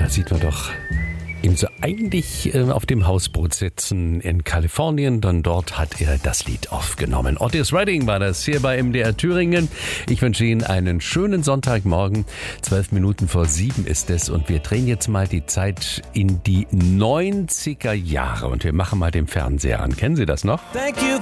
Da sieht man doch ihn so eigentlich auf dem Hausboot sitzen in Kalifornien, denn dort hat er das Lied aufgenommen. Otis Redding war das hier bei MDR Thüringen. Ich wünsche Ihnen einen schönen Sonntagmorgen. 6:12 ist es und wir drehen jetzt mal die Zeit in die 90er Jahre und wir machen mal den Fernseher an. Kennen Sie das noch? Thank you